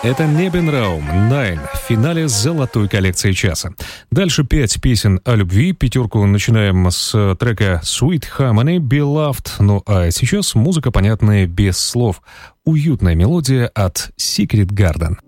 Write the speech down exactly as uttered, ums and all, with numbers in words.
Это Nebenraum Nine в финале золотой коллекции часа. Дальше пять песен о любви. Пятерку начинаем с трека Sweet Harmony Beloved. Ну а сейчас музыка, понятная без слов. Уютная мелодия от Secret Garden.